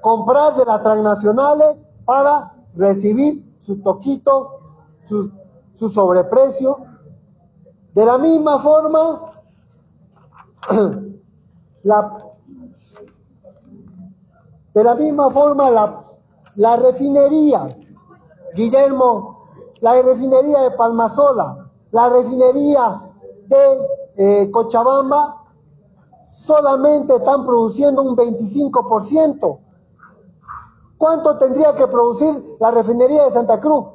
comprar de las transnacionales para recibir su toquito, su sobreprecio. De la misma forma, la refinería, Guillermo, la refinería de Palmasola, la refinería de Cochabamba, solamente están produciendo un 25%. ¿Cuánto tendría que producir la refinería de Santa Cruz?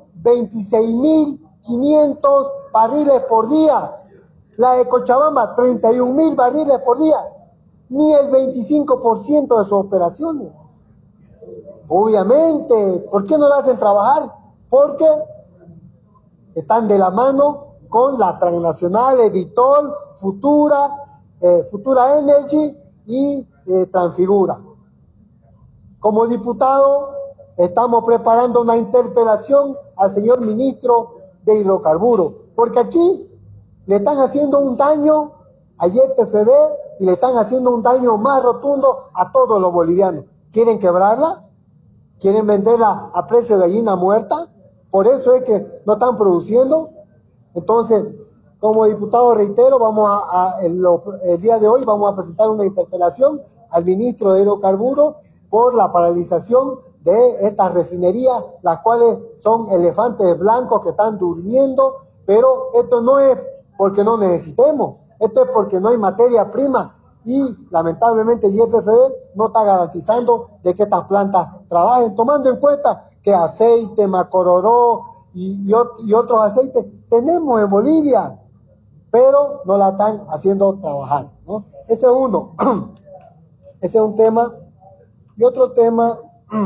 26.500 barriles por día. La de Cochabamba, 31.000 barriles por día. Ni el 25% de sus operaciones. Obviamente, ¿por qué no la hacen trabajar? Porque están de la mano con las transnacionales Vitol, Futura Energy y Transfigura. Como diputado, estamos preparando una interpelación al señor ministro de Hidrocarburos, porque aquí le están haciendo un daño a YPFB y le están haciendo un daño más rotundo a todos los bolivianos. ¿Quieren quebrarla? ¿Quieren venderla a precio de gallina muerta? Por eso es que no están produciendo. Entonces, como diputado, reitero, el día de hoy vamos a presentar una interpelación al ministro de Hidrocarburos por la paralización de estas refinerías, las cuales son elefantes blancos que están durmiendo, pero esto no es porque no necesitemos, esto es porque no hay materia prima y lamentablemente YPFB no está garantizando de que estas plantas trabajen, tomando en cuenta que aceite, macororó y otros aceites tenemos en Bolivia, pero no la están haciendo trabajar, ¿no? Ese es uno. Ese es un tema. Y otro tema,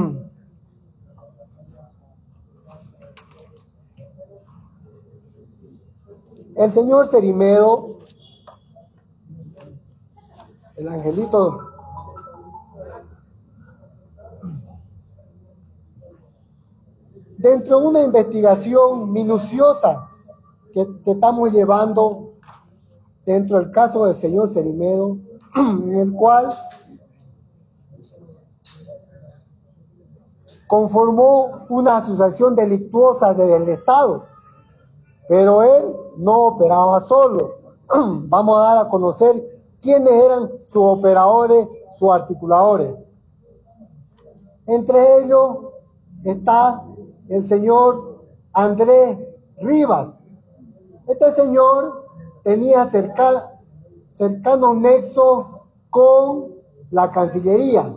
el señor Cerimedo, el angelito, dentro de una investigación minuciosa que estamos llevando dentro del caso del señor Cerimedo, en el cual conformó una asociación delictuosa del Estado, pero él no operaba solo. Vamos a dar a conocer quiénes eran sus operadores, sus articuladores. Entre ellos está el señor Andrés Rivas. Este señor tenía cercano nexo con la Cancillería.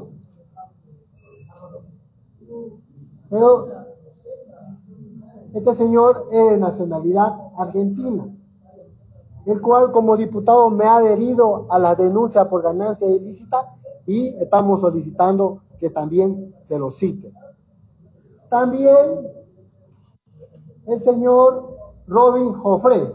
Pero este señor es de nacionalidad argentina, el cual como diputado me ha adherido a la denuncia por ganancia ilícita y estamos solicitando que también se lo cite. También el señor Robin Joffre,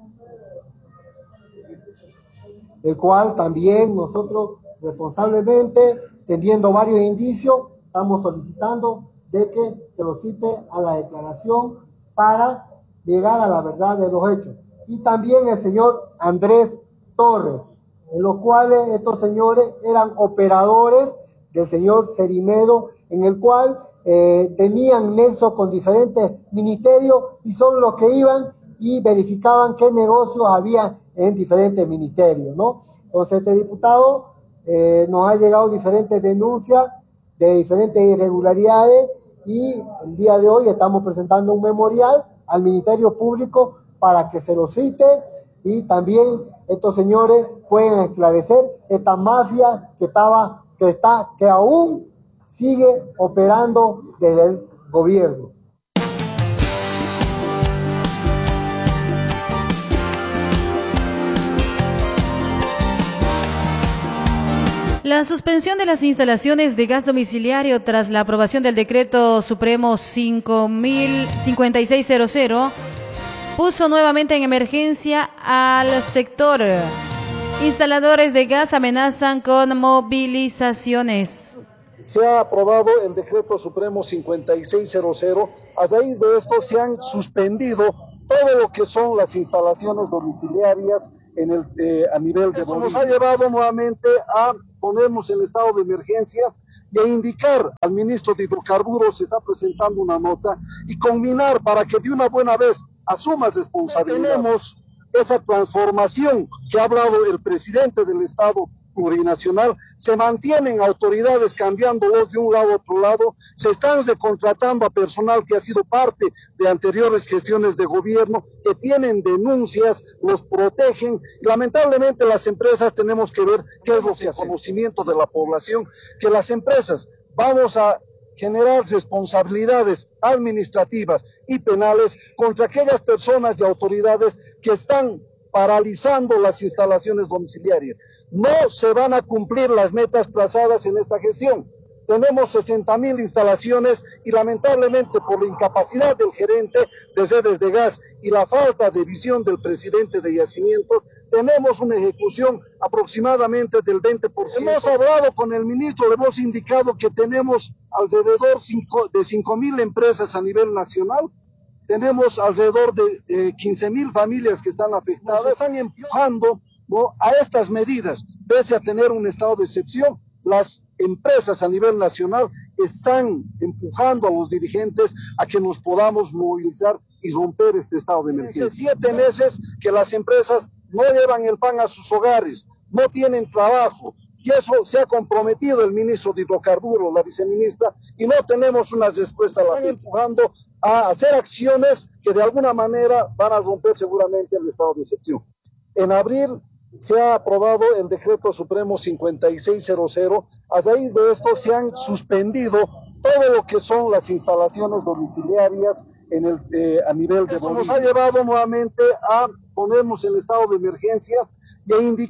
el cual también nosotros responsablemente, teniendo varios indicios, estamos solicitando de que se lo cite a la declaración para llegar a la verdad de los hechos. Y también el señor Andrés Torres, en los cuales estos señores eran operadores del señor Cerimedo, en el cual tenían nexo con diferentes ministerios y son los que iban y verificaban qué negocios había en diferentes ministerios, ¿no? Entonces este diputado nos ha llegado diferentes denuncias de diferentes irregularidades y el día de hoy estamos presentando un memorial al Ministerio Público para que se lo cite y también estos señores pueden esclarecer esta mafia que aún sigue operando desde el gobierno. La suspensión de las instalaciones de gas domiciliario tras la aprobación del decreto supremo 5600 puso nuevamente en emergencia al sector. Instaladores de gas amenazan con movilizaciones. Se ha aprobado el decreto supremo 5600. A raíz de esto se han suspendido todo lo que son las instalaciones domiciliarias a nivel de Bolivia. Nos ha llevado nuevamente a ponernos en estado de emergencia y a indicar al ministro de Hidrocarburos, se está presentando una nota, y combinar para que de una buena vez asuma responsabilidad. Tenemos esa transformación que ha hablado el presidente del Estado plurinacional, se mantienen autoridades cambiándolos de un lado a otro lado, se están recontratando a personal que ha sido parte de anteriores gestiones de gobierno, que tienen denuncias, los protegen. Lamentablemente las empresas tenemos que ver qué es lo que hace conocimiento de la población, que las empresas vamos a generar responsabilidades administrativas y penales contra aquellas personas y autoridades que están paralizando las instalaciones domiciliarias. No se van a cumplir las metas trazadas en esta gestión. Tenemos 60,000 instalaciones y lamentablemente por la incapacidad del gerente de redes de gas y la falta de visión del presidente de yacimientos, tenemos una ejecución aproximadamente del 20%. Hemos hablado con el ministro, le hemos indicado que tenemos alrededor de 5,000 empresas a nivel nacional. Tenemos alrededor de 15,000 familias que están afectadas. Nos están empujando, ¿no?, a estas medidas. Pese a tener un estado de excepción, las empresas a nivel nacional están empujando a los dirigentes a que nos podamos movilizar y romper este estado de emergencia. Hace 7 meses que las empresas no llevan el pan a sus hogares, no tienen trabajo, y eso se ha comprometido el ministro de Hidrocarburos, la viceministra, y no tenemos una respuesta. La están empujando a hacer acciones que de alguna manera van a romper seguramente el estado de excepción. En abril se ha aprobado el decreto supremo 5600. A raíz de esto se han suspendido todo lo que son las instalaciones domiciliarias a nivel de Bolivia. Nos ha llevado nuevamente a ponernos en estado de emergencia y a indicar